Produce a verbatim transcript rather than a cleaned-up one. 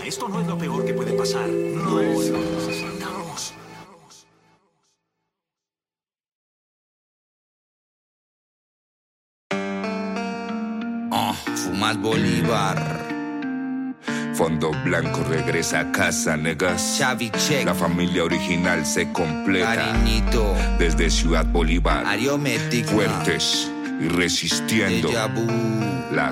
esto no es lo peor que puede pasar. No lo necesitamos. Oh, fumas Bolívar. Fondo Blanco regresa a casa, negas. Xavi Check. La familia original se completa. Cariñito. Desde Ciudad Bolívar. Ariomética. Fuertes y resistiendo. Deja vu. La